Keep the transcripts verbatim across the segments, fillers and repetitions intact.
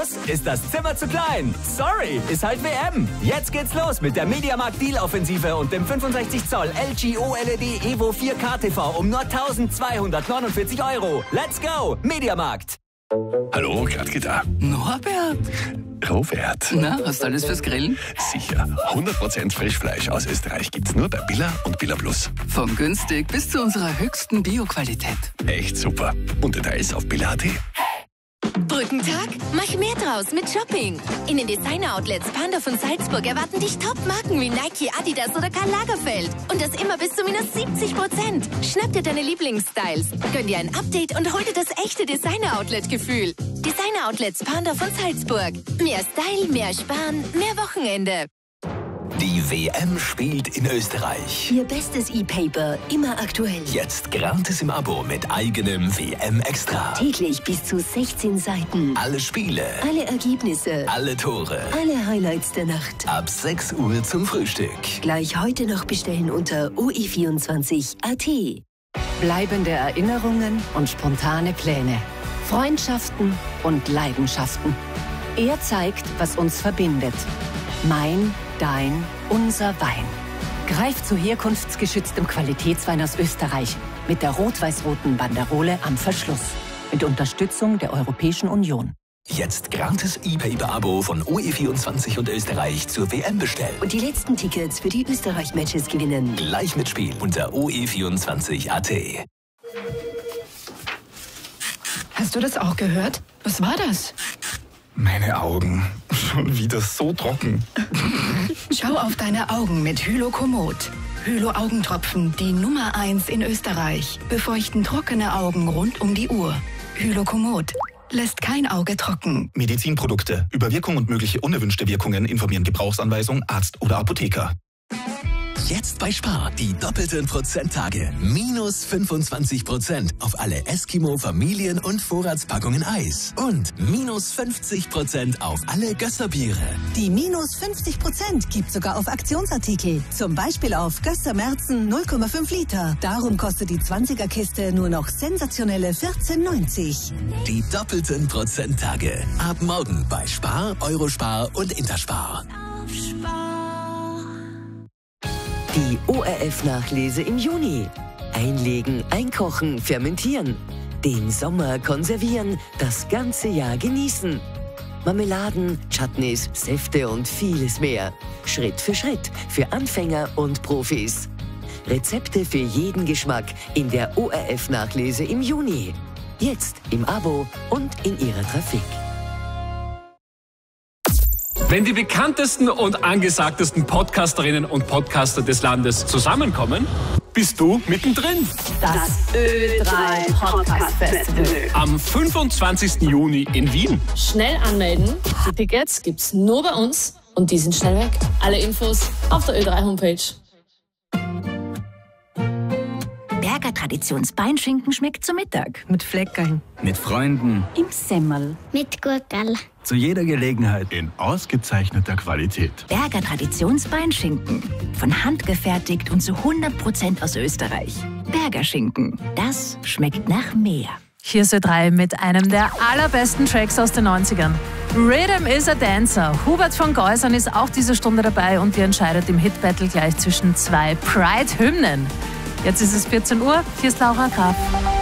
Plus ist das Zimmer zu klein. Sorry, ist halt W M. Jetzt geht's los mit der Mediamarkt Deal-Offensive und dem fünfundsechzig Zoll L G O L E D Evo vier K T V um nur eintausendzweihundertneunundvierzig Euro. Let's go, Mediamarkt. Hallo, Gradke da. Norbert. Robert. Na, hast du alles fürs Grillen? Sicher. hundert Prozent Frischfleisch aus Österreich gibt's nur bei Billa und Billa Plus. Von günstig bis zu unserer höchsten Bio-Qualität. Echt super. Und Details auf billa punkt at. Brückentag? Mach mehr draus mit Shopping. In den Designer-Outlets Pandorf und Salzburg erwarten dich Top-Marken wie Nike, Adidas oder Karl Lagerfeld. Und das immer bis zu minus siebzig Prozent. Schnapp dir deine Lieblingsstyles. Gönn dir ein Update und hol dir das echte Designer-Outlet-Gefühl. Designer-Outlets Pandorf und Salzburg. Mehr Style, mehr Sparen, mehr Wochenende. Die W M spielt in Österreich. Ihr bestes E-Paper, immer aktuell. Jetzt gratis im Abo mit eigenem W M-Extra. Täglich bis zu sechzehn Seiten. Alle Spiele, Alle Ergebnisse, alle Tore. alle Highlights der Nacht. Ab sechs Uhr zum Frühstück. Gleich heute noch bestellen unter o e vierundzwanzig punkt a t. Bleibende Erinnerungen und spontane Pläne. Freundschaften und Leidenschaften. Er zeigt, was uns verbindet. Mein, dein, unser Wein. Greif zu herkunftsgeschütztem Qualitätswein aus Österreich mit der rot-weiß-roten Banderole am Verschluss. Mit Unterstützung der Europäischen Union. Jetzt gratis E-Paper-Abo von O E vierundzwanzig und Österreich zur W M bestellen. Und die letzten Tickets für die Österreich-Matches gewinnen. Gleich mitspielen unter o e vierundzwanzig punkt a t. Hast du das auch gehört? Was war das? Meine Augen. Schon wieder so trocken. Schau auf deine Augen mit Hylokomod. Hylo-Augentropfen, die Nummer eins in Österreich. Befeuchten trockene Augen rund um die Uhr. Hylokomod lässt kein Auge trocken. Medizinprodukte. Über Wirkung und mögliche unerwünschte Wirkungen informieren Gebrauchsanweisung, Arzt oder Apotheker. Jetzt bei Spar die doppelten Prozenttage. Minus fünfundzwanzig Prozent auf alle Eskimo, Familien- und Vorratspackungen Eis. Und minus fünfzig Prozent auf alle Gösserbiere. Die minus fünfzig Prozent gibt sogar auf Aktionsartikel. Zum Beispiel auf Gösser Merzen null Komma fünf Liter. Darum kostet die zwanziger-Kiste nur noch sensationelle vierzehn neunzig. Die doppelten Prozenttage. Ab morgen bei Spar, Eurospar und Interspar. Die O R F-Nachlese im Juni. Einlegen, einkochen, fermentieren. Den Sommer konservieren, das ganze Jahr genießen. Marmeladen, Chutneys, Säfte und vieles mehr. Schritt für Schritt für Anfänger und Profis. Rezepte für jeden Geschmack in der O R F-Nachlese im Juni. Jetzt im Abo und in Ihrer Trafik. Wenn die bekanntesten und angesagtesten Podcasterinnen und Podcaster des Landes zusammenkommen, bist du mittendrin. Das Ö drei Podcast Festival. Am fünfundzwanzigsten Juni in Wien. Schnell anmelden. Die Tickets gibt's nur bei uns und die sind schnell weg. Alle Infos auf der Ö drei Homepage. Berger Traditionsbeinschinken schmeckt zu Mittag. Mit Fleckerln. Mit Freunden. Im Semmel. Mit Gurkerl. Zu jeder Gelegenheit. In ausgezeichneter Qualität. Berger Traditionsbeinschinken. Von Hand gefertigt und zu hundert Prozent aus Österreich. Berger Schinken. Das schmeckt nach mehr. Hier ist Ö drei mit einem der allerbesten Tracks aus den neunzigern. Rhythm is a Dancer. Hubert von Geusern ist auch diese Stunde dabei und ihr entscheidet im Hit-Battle gleich zwischen zwei Pride-Hymnen. Jetzt ist es vierzehn Uhr, hier ist Laura Graf.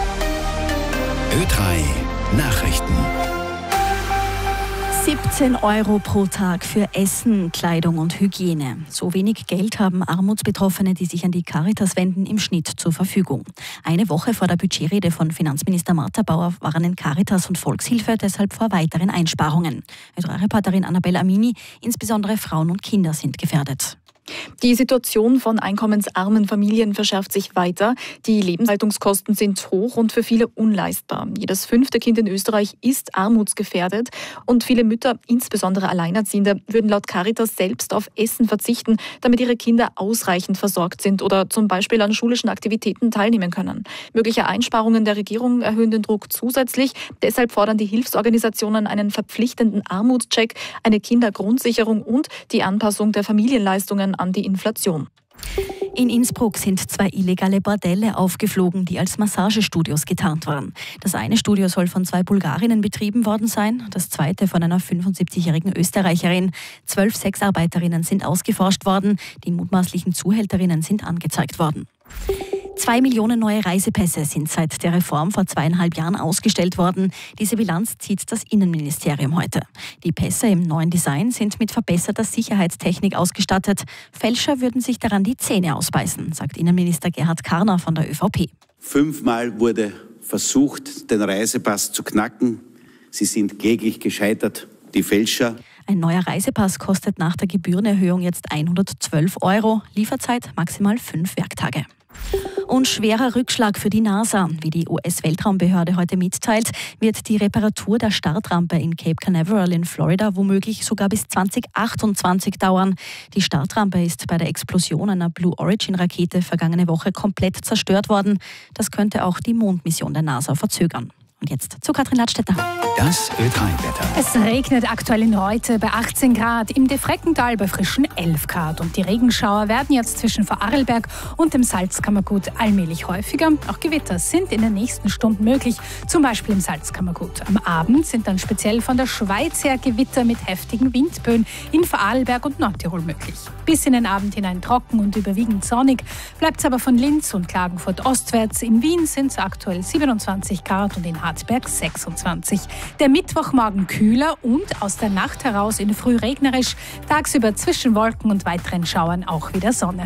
Ö drei Nachrichten. siebzehn Euro pro Tag für Essen, Kleidung und Hygiene. So wenig Geld haben Armutsbetroffene, die sich an die Caritas wenden, im Schnitt zur Verfügung. Eine Woche vor der Budgetrede von Finanzminister Martha Bauer warnen Caritas und Volkshilfe deshalb vor weiteren Einsparungen. Ö drei Reporterin Annabella Amini, insbesondere Frauen und Kinder sind gefährdet. Die Situation von einkommensarmen Familien verschärft sich weiter. Die Lebenshaltungskosten sind hoch und für viele unleistbar. Jedes fünfte Kind in Österreich ist armutsgefährdet und viele Mütter, insbesondere Alleinerziehende, würden laut Caritas selbst auf Essen verzichten, damit ihre Kinder ausreichend versorgt sind oder zum Beispiel an schulischen Aktivitäten teilnehmen können. Mögliche Einsparungen der Regierung erhöhen den Druck zusätzlich. Deshalb fordern die Hilfsorganisationen einen verpflichtenden Armutscheck, eine Kindergrundsicherung und die Anpassung der Familienleistungen an die Inflation. In Innsbruck sind zwei illegale Bordelle aufgeflogen, die als Massagestudios getarnt waren. Das eine Studio soll von zwei Bulgarinnen betrieben worden sein, das zweite von einer fünfundsiebzigjährigen Österreicherin. Zwölf Sexarbeiterinnen sind ausgeforscht worden, die mutmaßlichen Zuhälterinnen sind angezeigt worden. Zwei Millionen neue Reisepässe sind seit der Reform vor zweieinhalb Jahren ausgestellt worden. Diese Bilanz zieht das Innenministerium heute. Die Pässe im neuen Design sind mit verbesserter Sicherheitstechnik ausgestattet. Fälscher würden sich daran die Zähne ausbeißen, sagt Innenminister Gerhard Karner von der ÖVP. Fünfmal wurde versucht, den Reisepass zu knacken. Sie sind kläglich gescheitert, die Fälscher. Ein neuer Reisepass kostet nach der Gebührenerhöhung jetzt hundertzwölf Euro, Lieferzeit maximal fünf Werktage. Und schwerer Rückschlag für die NASA. Wie die U S-Weltraumbehörde heute mitteilt, wird die Reparatur der Startrampe in Cape Canaveral in Florida womöglich sogar bis zweitausendachtundzwanzig dauern. Die Startrampe ist bei der Explosion einer Blue Origin-Rakete vergangene Woche komplett zerstört worden. Das könnte auch die Mondmission der NASA verzögern. Und jetzt zu Katrin Ladstätter. Das Ö drei Wetter. Es regnet aktuell in Reute bei achtzehn Grad, im Defreckental bei frischen elf Grad. Und die Regenschauer werden jetzt zwischen Vorarlberg und dem Salzkammergut allmählich häufiger. Auch Gewitter sind in den nächsten Stunden möglich, zum Beispiel im Salzkammergut. Am Abend sind dann speziell von der Schweiz her Gewitter mit heftigen Windböen in Vorarlberg und Nordtirol möglich. Bis in den Abend hinein trocken und überwiegend sonnig, bleibt es aber von Linz und Klagenfurt ostwärts. In Wien sind es aktuell siebenundzwanzig Grad und in Hartberg sechsundzwanzig. Der Mittwochmorgen kühler und aus der Nacht heraus in früh regnerisch, tagsüber zwischen Wolken und weiteren Schauern auch wieder Sonne.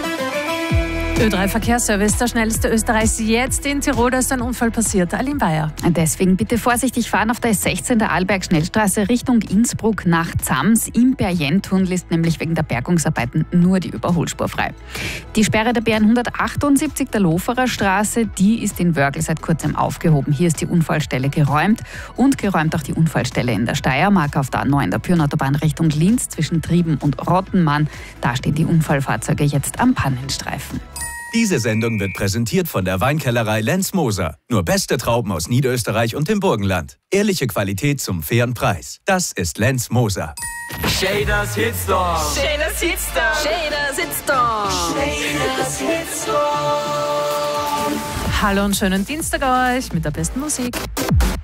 Ö drei Verkehrsservice, der schnellste Österreichs jetzt in Tirol, da ist ein Unfall passiert. Aline Bayer. Deswegen bitte vorsichtig fahren auf der S sechzehn der Arlberg-Schnellstraße Richtung Innsbruck nach Zams. Im Berjentunnel ist nämlich wegen der Bergungsarbeiten nur die Überholspur frei. Die Sperre der B hundertachtundsiebzig der Loferer Straße, die ist in Wörgl seit kurzem aufgehoben. Hier ist die Unfallstelle geräumt und geräumt auch die Unfallstelle in der Steiermark auf der A neun der Pyrnautobahn Richtung Linz zwischen Trieben und Rottenmann. Da stehen die Unfallfahrzeuge jetzt am Pannenstreifen. Diese Sendung wird präsentiert von der Weinkellerei Lenz Moser. Nur beste Trauben aus Niederösterreich und dem Burgenland. Ehrliche Qualität zum fairen Preis. Das ist Lenz Moser. Shaders Hitstorm. Shaders Hitstorm. Shaders Hitstorm. Shaders Hitstorm. Hallo und schönen Dienstag euch mit der besten Musik.